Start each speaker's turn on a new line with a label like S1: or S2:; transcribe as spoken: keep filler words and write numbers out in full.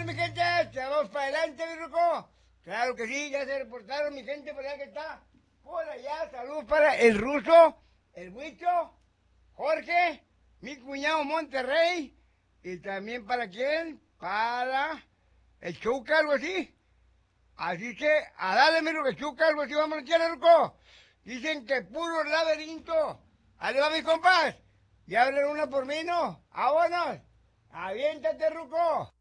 S1: mi gente, vamos para adelante, mi Ruco. Claro que sí, ya se reportaron mi gente por allá que está. Por allá, salud para el ruso, el Huicho, Jorge, mi cuñado Monterrey, y también para quién, para el Chuca, algo así. Así que, a darle, mi Ruco, Chuca, algo así, vamos a echar, Ruco. Dicen que puro laberinto. Ahí va, mis compas. Ya hablan una por mí, ¿no? Vámonos. Aviéntate, Ruco.